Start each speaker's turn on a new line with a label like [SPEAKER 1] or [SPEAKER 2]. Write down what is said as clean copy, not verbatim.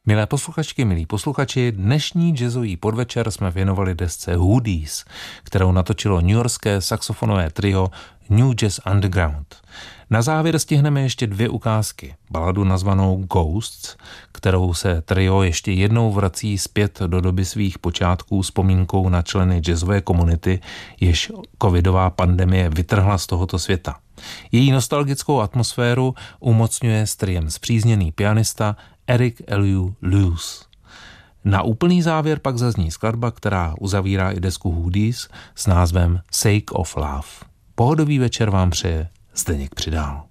[SPEAKER 1] Milé posluchačky, milí posluchači, dnešní jazzový podvečer jsme věnovali desce Hoodies, kterou natočilo newyorské saxofonové trio New Jazz Underground. Na závěr stihneme ještě 2 ukázky. Baladu nazvanou Ghosts, kterou se trio ještě jednou vrací zpět do doby svých počátků vzpomínkou na členy jazzové komunity, jež covidová pandemie vytrhla z tohoto světa. Její nostalgickou atmosféru umocňuje s triem spřízněný pianista Eric Elihu Lewis. Na úplný závěr pak zazní skladba, která uzavírá i desku Hoodies s názvem Sake of Love. Pohodový večer vám přeje Zdeněk Přidál.